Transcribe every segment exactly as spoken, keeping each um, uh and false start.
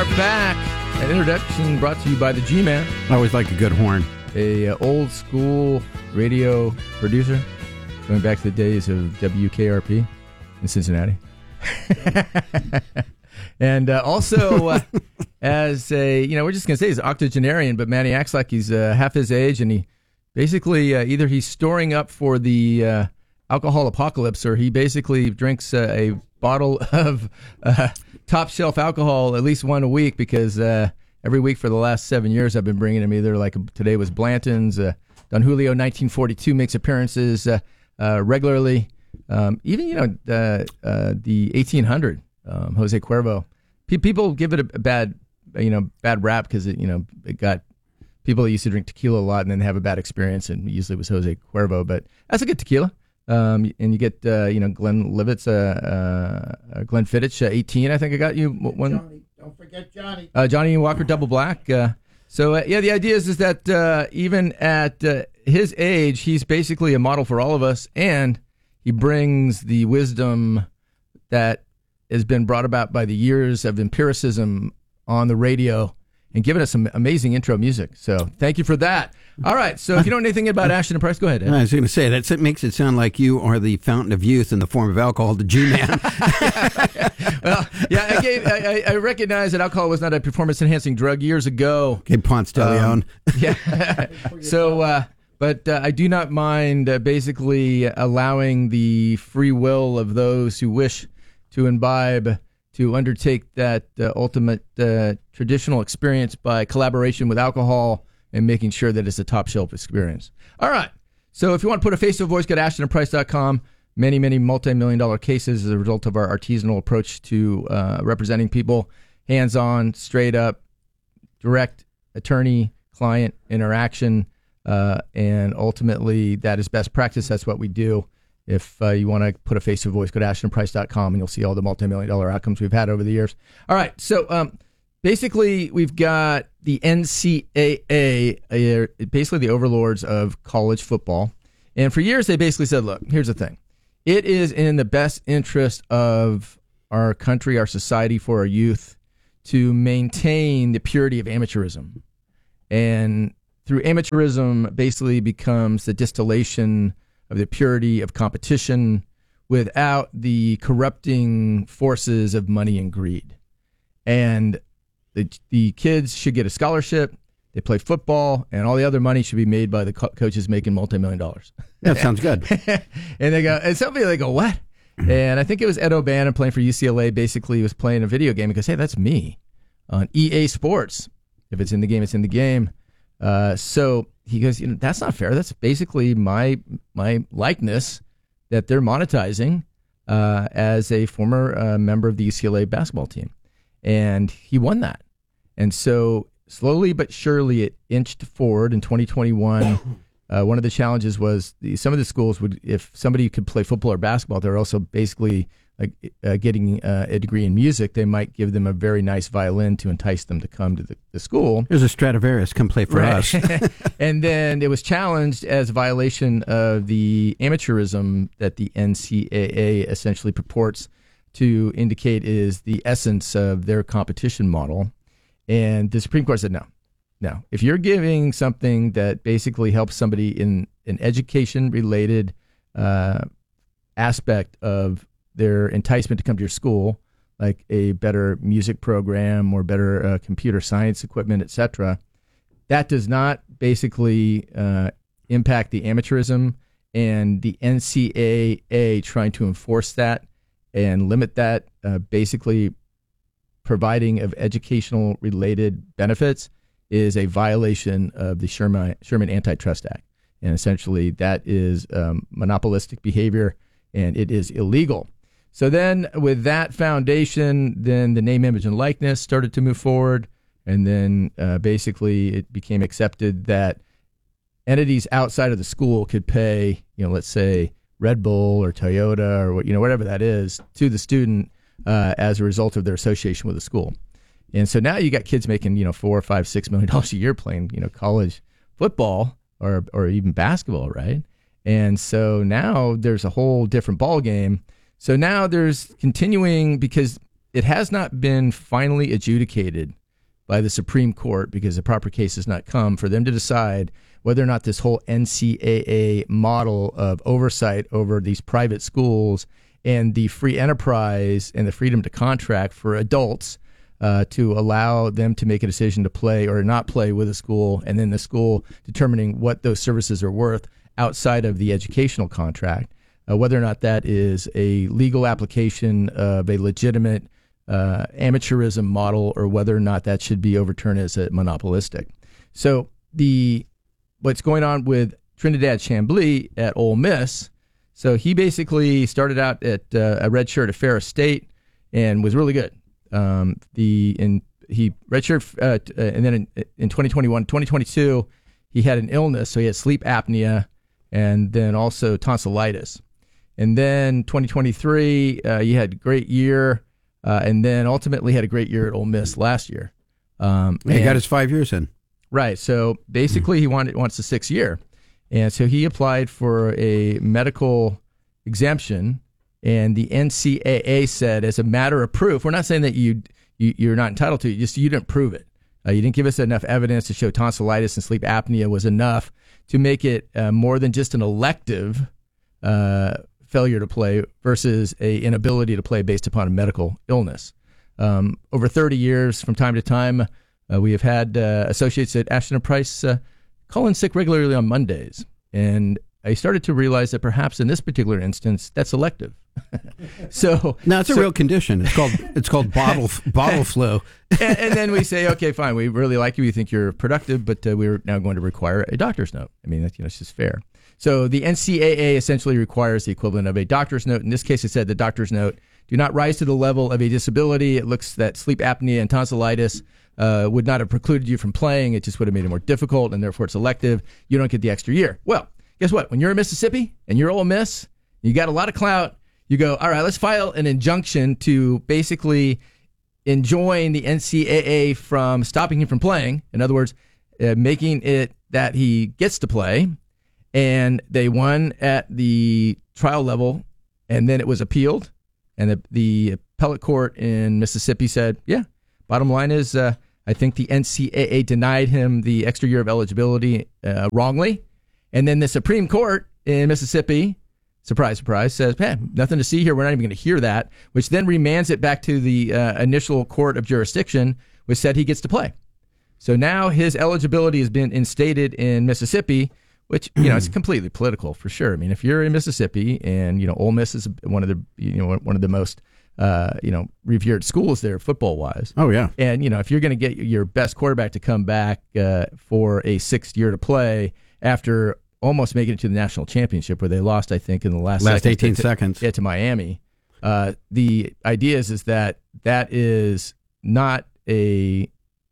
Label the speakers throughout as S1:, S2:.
S1: back. An introduction brought to you by the G-Man.
S2: I always like a good horn.
S1: A uh, old school radio producer going back to the days of W K R P in Cincinnati. And uh, also, uh, as a, you know, we're just going to say he's an octogenarian, but man, he acts like he's uh, half his age, and he basically, uh, either he's storing up for the uh, alcohol apocalypse, or he basically drinks uh, a bottle of uh, top shelf alcohol at least one a week, because uh, every week for the last seven years I've been bringing him either, like today was Blanton's, uh, Don Julio nineteen forty-two makes appearances uh, uh, regularly. Um, even, you know, uh, uh, the eighteen hundred, um, Jose Cuervo. Pe- people give it a, a bad, you know, bad rap because it, you know, it got people that used to drink tequila a lot and then have a bad experience, and usually it was Jose Cuervo, but that's a good tequila. Um, and you get, uh, you know, Glenn Livitz, uh, uh, Glenn Fittich, uh, eighteen, I think I got you. One.
S3: Johnny, don't forget Johnny.
S1: Uh, Johnny Walker Double Black. Uh, so, uh, yeah, the idea is, is that uh, even at uh, his age, he's basically a model for all of us, and he brings the wisdom that has been brought about by the years of empiricism on the radio and giving us some amazing intro music. So thank you for that. All right. So if you don't know anything about Ashton and Price, go ahead, Ed.
S2: I was going to say, that it makes it sound like you are the fountain of youth in the form of alcohol, the G-Man.
S1: Well, yeah, I, gave, I, I recognize that alcohol was not a performance-enhancing drug years ago.
S2: Okay, Ponce de Leon.
S1: Um, yeah. so, uh, but uh, I do not mind uh, basically allowing the free will of those who wish to imbibe to undertake that uh, ultimate uh, traditional experience by collaboration with alcohol and making sure that it's a top shelf experience. All right. So if you want to put a face to a voice, go to ashton and price dot com. Many, many multi-million dollar cases as a result of our artisanal approach to uh, representing people, hands-on, straight up, direct attorney-client interaction, uh, and ultimately that is best practice. That's what we do. If uh, you want to put a face to a voice, go to ashton and price dot com, and you'll see all the multi-million dollar outcomes we've had over the years. All right, so um, basically we've got the N C double A, uh, basically the overlords of college football. And for years they basically said, look, here's the thing. It is in the best interest of our country, our society, for our youth to maintain the purity of amateurism. And through amateurism basically becomes the distillation of the purity of competition without the corrupting forces of money and greed. And the the kids should get a scholarship, they play football, and all the other money should be made by the co- coaches making multi-million dollars.
S2: That sounds good.
S1: And they go, and somebody they go, what? And I think it was Ed O'Bannon playing for U C L A. Basically, he was playing a video game. He goes, hey, that's me on E A Sports. If it's in the game, it's in the game. Uh, so he goes, you know, that's not fair. That's basically my my likeness that they're monetizing uh, as a former uh, member of the U C L A basketball team. And he won that. And so slowly but surely it inched forward in twenty twenty-one. Uh, one of the challenges was the, some of the schools would, if somebody could play football or basketball, they're also basically like uh, getting uh, a degree in music. They might give them a very nice violin to entice them to come to the, the school.
S2: There's a Stradivarius, come play for
S1: right.
S2: us.
S1: And then it was challenged as a violation of the amateurism that the N C double A essentially purports to indicate is the essence of their competition model. And the Supreme Court said no. Now, if you're giving something that basically helps somebody in an education-related uh, aspect of their enticement to come to your school, like a better music program or better uh, computer science equipment, et cetera, that does not basically uh, impact the amateurism, and the N C double A trying to enforce that and limit that, uh, basically providing of educational-related benefits, is a violation of the Sherman, Sherman Antitrust Act. And essentially that is um, monopolistic behavior, and it is illegal. So then with that foundation, then the name, image, and likeness started to move forward. And then uh, basically it became accepted that entities outside of the school could pay, you know, let's say Red Bull or Toyota or, you know, whatever that is, to the student uh, as a result of their association with the school. And so now you got kids making, you know, four, five, six million dollars a year playing, you know, college football or or even basketball, right? And so now there's a whole different ball game. So now there's continuing, because it has not been finally adjudicated by the Supreme Court, because the proper case has not come, for them to decide whether or not this whole N C double A model of oversight over these private schools and the free enterprise and the freedom to contract for adults uh, to allow them to make a decision to play or not play with a school, and then the school determining what those services are worth outside of the educational contract, uh, whether or not that is a legal application of a legitimate uh, amateurism model, or whether or not that should be overturned as a monopolistic. So the what's going on with Trinidad Chamblee at Ole Miss. So he basically started out at uh, a redshirt at Ferris State and was really good. Um, the in he redshirt uh, and then in, in twenty twenty-one, twenty twenty-two, he had an illness, so he had sleep apnea and then also tonsillitis. And then twenty twenty-three, uh, he had a great year, uh, and then ultimately had a great year at Ole Miss last year. Um,
S2: he
S1: and,
S2: got his five years in.
S1: Right. So basically, he wanted wants a sixth year. And so he applied for a medical exemption, and the N C double A said, as a matter of proof, we're not saying that you, you you're not entitled to it, just you didn't prove it. Uh, you didn't give us enough evidence to show tonsillitis and sleep apnea was enough to make it uh, more than just an elective uh, failure to play versus a inability to play based upon a medical illness. Um, over thirty years, from time to time, uh, we have had uh, associates at Ashton and Price uh, call in sick regularly on Mondays. And I started to realize that perhaps in this particular instance, that's elective. so
S2: now it's a
S1: so,
S2: real condition. It's called it's called bottle bottle flu.
S1: and, and then we say, okay, fine, we really like you, we think you're productive, but uh, we're now going to require a doctor's note. I mean, that's, you know, it's just fair. So the N C double A essentially requires the equivalent of a doctor's note. In this case, it said the doctor's note do not rise to the level of a disability. It looks that sleep apnea and tonsillitis uh, would not have precluded you from playing. It just would have made it more difficult, and therefore it's elective. You don't get the extra year. Well, guess what? When you're in Mississippi and you're Ole Miss, you got a lot of clout. You go, all right, let's file an injunction to basically enjoin the N C double A from stopping him from playing. In other words, uh, making it that he gets to play. And they won at the trial level, and then it was appealed. And the, the appellate court in Mississippi said, yeah, bottom line is uh, I think the N C double A denied him the extra year of eligibility uh, wrongly. And then the Supreme Court in Mississippi, surprise, surprise, says, hey, nothing to see here. We're not even going to hear that, which then remands it back to the uh, initial court of jurisdiction, which said he gets to play. So now his eligibility has been instated in Mississippi, which, you know, it's completely political for sure. I mean, if you're in Mississippi and, you know, Ole Miss is one of the, you know, one of the most, uh, you know, revered schools there football wise.
S2: Oh, yeah.
S1: And, you know, if you're going to get your best quarterback to come back uh, for a sixth year to play after almost making it to the national championship, where they lost, I think, in the last,
S2: last
S1: seconds
S2: eighteen
S1: to,
S2: seconds.
S1: Yeah, to Miami. Uh, the idea is, is that that is not a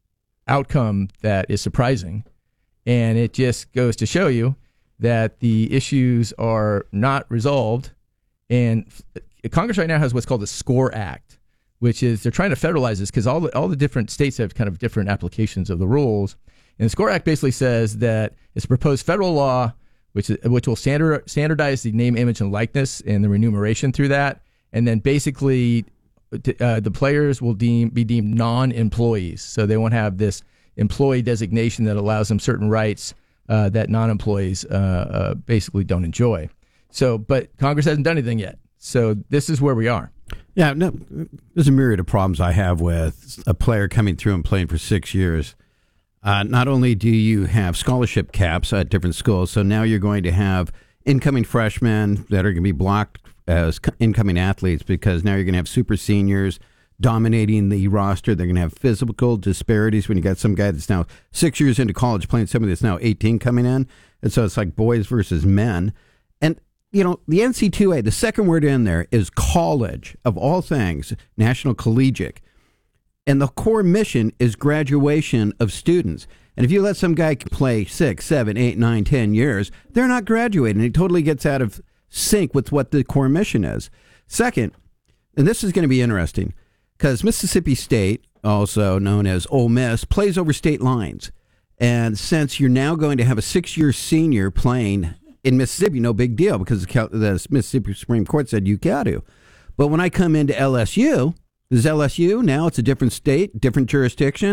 S1: outcome that is surprising. And it just goes to show you that the issues are not resolved. And Congress right now has what's called the SCORE Act, which is they're trying to federalize this because all the, all the different states have kind of different applications of the rules. And the SCORE Act basically says that it's a proposed federal law which which will standard, standardize the name, image, and likeness and the remuneration through that. And then basically uh, the players will deem be deemed non-employees. So they won't have this employee designation that allows them certain rights uh, that non-employees uh, uh, basically don't enjoy. So, but Congress hasn't done anything yet. So this is where we are.
S2: Yeah, no, there's a myriad of problems I have with a player coming through and playing for six years. Uh, not only do you have scholarship caps at different schools, so now you're going to have incoming freshmen that are going to be blocked as incoming athletes because now you're going to have super seniors dominating the roster. They're going to have physical disparities when you got some guy that's now six years into college playing somebody that's now eighteen coming in. And so it's like boys versus men. And, you know, the N C double A, the second word in there is college, of all things, national collegiate. And the core mission is graduation of students. And if you let some guy play six, seven, eight, nine, ten years, they're not graduating. It totally gets out of sync with what the core mission is. Second, and this is going to be interesting, because Mississippi State, also known as Ole Miss, plays over state lines. And since you're now going to have a six-year senior playing in Mississippi, no big deal, because the Mississippi Supreme Court said you got to. But when I come into L S U, this is L S U, now it's a different state, different jurisdiction.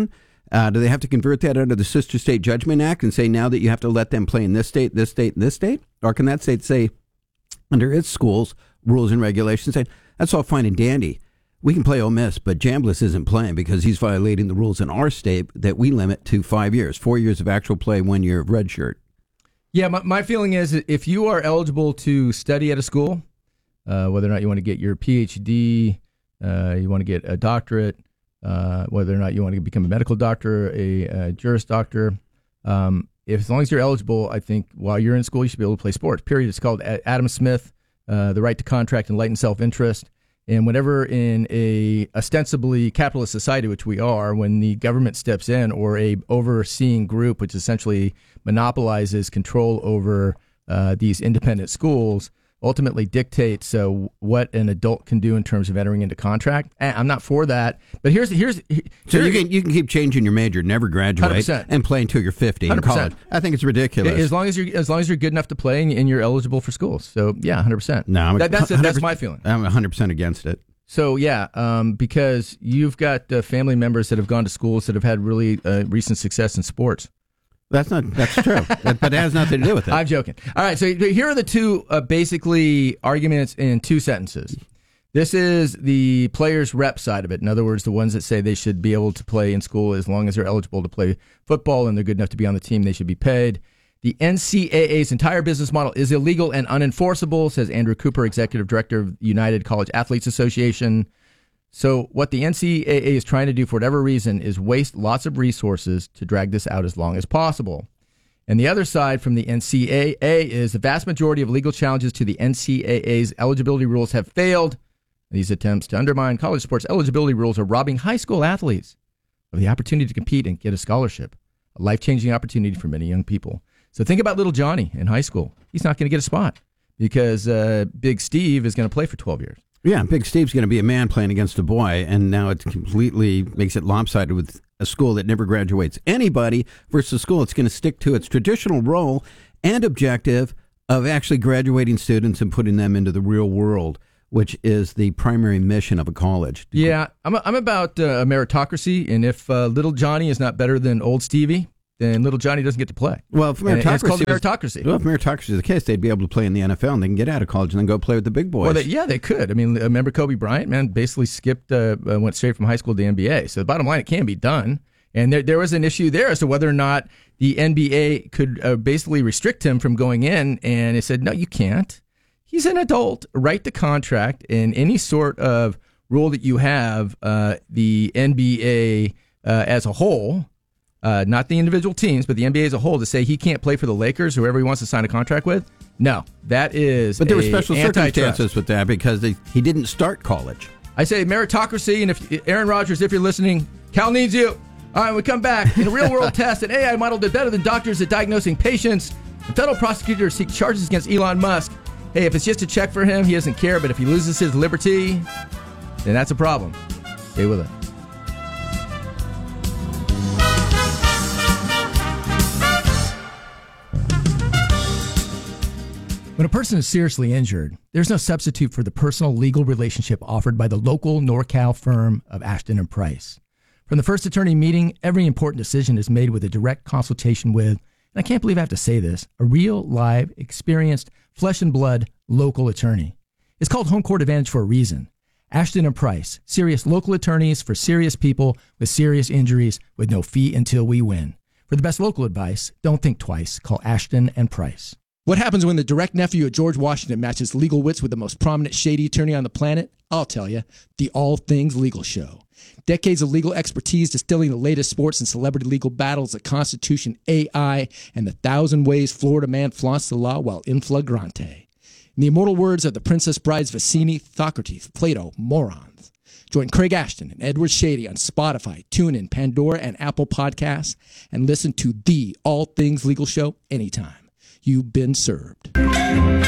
S2: Uh, do they have to convert that under the Sister State Judgment Act and say now that you have to let them play in this state, this state, and this state? Or can that state say, under its schools, rules and regulations, say, that's all fine and dandy. We can play Ole Miss, but Chambliss isn't playing because he's violating the rules in our state that we limit to five years, four years of actual play, one year of red shirt.
S1: Yeah, my, my feeling is that if you are eligible to study at a school, uh, whether or not you want to get your P H D, uh, you want to get a doctorate, uh, whether or not you want to become a medical doctor, a, a Juris Doctor, um, if as long as you're eligible, I think while you're in school, you should be able to play sports, period. It's called Adam Smith, uh, The Right to Contract Enlightened Self-Interest. And whenever in a ostensibly capitalist society, which we are, when the government steps in or a overseeing group, which essentially monopolizes control over uh, these independent schools, ultimately dictates uh, what an adult can do in terms of entering into contract. I'm not for that. But here's here's here,
S2: so you can you can keep changing your major, never graduate, one hundred percent and play until you're fifty in college. I think it's ridiculous.
S1: As long as you're as long as you're good enough to play and, and you're eligible for school. So yeah, one hundred percent.
S2: No, I'm
S1: that, that's that's my feeling.
S2: I'm one hundred percent against it.
S1: So yeah, um, because you've got uh, family members that have gone to schools that have had really uh, recent success in sports.
S2: That's not. That's true, but it has nothing to do with it.
S1: I'm joking. All right, so here are the two uh, basically arguments in two sentences. This is the players' rep side of it. In other words, the ones that say they should be able to play in school as long as they're eligible to play football and they're good enough to be on the team. They should be paid. The N C double A's entire business model is illegal and unenforceable, says Andrew Cooper, executive director of the United College Athletes Association. So what the N C double A is trying to do for whatever reason is waste lots of resources to drag this out as long as possible. And the other side from the N C double A is the vast majority of legal challenges to the N C double A's eligibility rules have failed. These attempts to undermine college sports eligibility rules are robbing high school athletes of the opportunity to compete and get a scholarship, a life-changing opportunity for many young people. So think about little Johnny in high school. He's not going to get a spot because uh, Big Steve is going to play for twelve years.
S2: Yeah, Big Steve's going to be a man playing against a boy, and now it completely makes it lopsided with a school that never graduates anybody versus a school that's going to stick to its traditional role and objective of actually graduating students and putting them into the real world, which is the primary mission of a college.
S1: Yeah, I'm, I'm about uh, a meritocracy, and if uh, little Johnny is not better than old Stevie, then little Johnny doesn't get to play.
S2: Well, if meritocracy,
S1: it's called meritocracy.
S2: Well, if meritocracy is the case, they'd be able to play in the N F L and they can get out of college and then go play with the big boys.
S1: Well, they, yeah, they could. I mean, remember Kobe Bryant, man, basically skipped, uh, went straight from high school to the N B A. So the bottom line, it can be done. And there, there was an issue there as to whether or not the N B A could uh, basically restrict him from going in. And it said, no, you can't. He's an adult. Write the contract, and any sort of rule that you have, uh, the N B A uh, as a whole, Uh, not the individual teams, but the N B A as a whole, to say he can't play for the Lakers, whoever he wants to sign a contract with. No, that is.
S2: But there were special
S1: antitrust.
S2: circumstances with that because they, he didn't start college.
S1: I say meritocracy, and if Aaron Rodgers, if you're listening, Cal needs you. All right, we come back. In a real-world test, an A I model did better than doctors at diagnosing patients. The federal prosecutors seek charges against Elon Musk. Hey, if it's just a check for him, he doesn't care. But if he loses his liberty, then that's a problem. Stay with it. When a person is seriously injured, there's no substitute for the personal legal relationship offered by the local NorCal firm of Ashton and Price. From the first attorney meeting, every important decision is made with a direct consultation with, and I can't believe I have to say this, a real, live, experienced, flesh and blood local attorney. It's called Home Court Advantage for a reason. Ashton and Price, serious local attorneys for serious people with serious injuries with no fee until we win. For the best local advice, don't think twice. Call Ashton and Price. What happens when the direct nephew of George Washington matches legal wits with the most prominent shady attorney on the planet? I'll tell you, the All Things Legal Show. Decades of legal expertise distilling the latest sports and celebrity legal battles, the Constitution, A I, and the thousand ways Florida man flaunts the law while in flagrante. In the immortal words of the Princess Brides Vicini, Socrates, Plato, morons. Join Craig Ashton and Edward Shady on Spotify, TuneIn, Pandora, and Apple Podcasts, and listen to the All Things Legal Show anytime. You've been served.